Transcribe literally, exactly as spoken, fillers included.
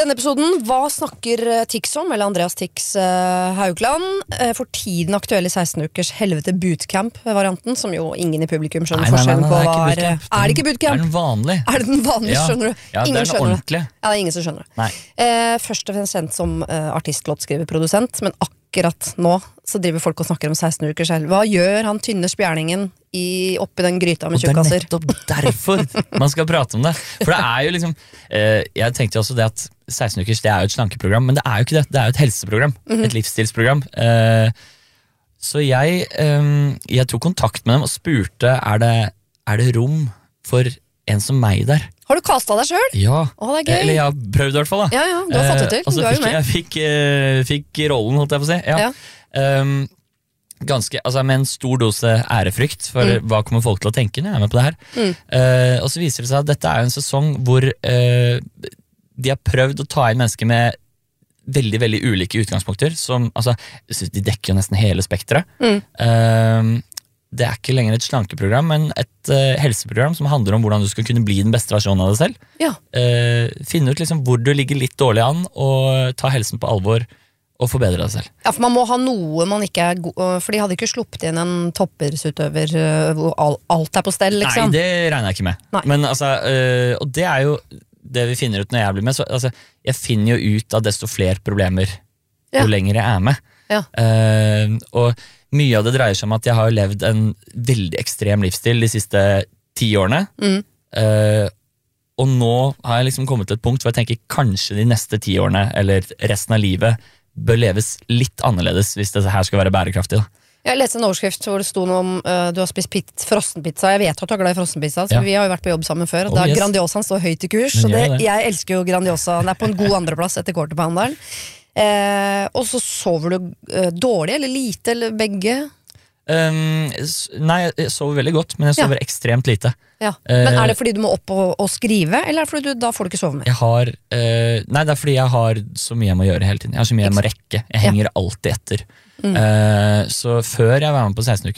Denne episoden, hva snakker Tix om? Eller Andreas Tix uh, Haugland. Uh, for tiden aktuelle seksten ukers helvete bootcamp-varianten, som jo ingen i publikum skjønner nei, forskjellen på hva er. Er det ikke bootcamp? Er den vanlig? Er det den vanlige, ja. skjønner du? Ja, ingen det er den ordentlige. Ja, det er ingen som skjønner det. Nei. Uh, først og fremst kjent som uh, artistlåtskriver-produsent, men akkurat nå så driver folk og snakker om seksten ukers helvete. Hva gjør han tynne spjerningen i, oppi den gryta med tjukkasser? Og det er nettopp derfor man skal prate om det. For det er jo liksom eh, jeg tenkte jo også det at seksten ukers det er jo et slankeprogram, men det er jo ikke det, det er jo et helseprogram, mm-hmm. et livsstilsprogram. Eh, så jeg, eh, jeg tok kontakt med dem og spurte er det, er det rom for en som meg der? Har du kastet deg selv? Ja, Åh, det er gøy. Eller jeg har prøvd i hvert fall da. Ja, ja, du har fått det til, eh, du er jo med. Jeg fikk, eh, fikk rollen, holdt jeg på å si. Ja. Ja. Um, ganske, altså med en stor dose ærefrykt for mm. hva kommer folk til å tenke når jeg er med på det her. Mm. Uh, og så viser det seg at dette er en sesong hvor uh, de har prøvd å ta inn mennesker med veldig, veldig ulike utgangspunkter, som, altså, jeg synes de dekker jo nesten hele spektret. Mm. Uh, det er ikke lenger et slankeprogram, men et uh, helseprogram som handler om hvordan du skal kunne bli den beste versjonen av deg selv. Ja. Uh, finne ut liksom hvor du ligger litt dårlig an, og ta helsen på alvor, og forbedre deg selv. Ja, for man må ha noe man ikke er god, for de hadde ikke sluppet inn en toppidrettsutøver hvor alt er på stell, liksom. Nei, det regner jeg ikke med. Nei. Men altså, øh, og det er jo det vi finner ut når jeg blir med, så, altså, jeg finner jo ut av desto flere problemer ja. Jo lenger jeg er med. Ja. Uh, og mye av det dreier seg om at jeg har levd en veldig ekstrem livsstil de siste ti årene, mm. uh, og nå har jeg liksom kommet til et punkt hvor jeg tenker kanskje de neste ti årene, eller resten av livet, bør leves litt annerledes hvis det her skal være bærekraftig da. Jeg leste en overskrift hvor det sto noe om uh, du har spist pit, frossenpizza. Jeg vet at du er glad i frossenpizza, så ja. Vi har jo vært på jobb sammen før. Og oh, da yes. Grandiosaen står høyt i kurs, så det, det. Jeg elsker jo Grandiosa. Det er på en god andreplass etter quarterpounderen. Eh, og så sover du uh, dårlig, eller lite, eller begge? Um, nei, jeg sover veldig godt, men jeg sover ja. Ekstremt lite. Ja. Men er det fordi du må opp og, og skrive, eller er det fordi du, da får du ikke sove mer? Jeg har, uh, nei, det er fordi jeg har så mye jeg må gjøre hele tiden. Jeg har så mye jeg må rekke. Jeg henger ja. Alltid etter. Mm. Uh, så før jeg var med på seksten uker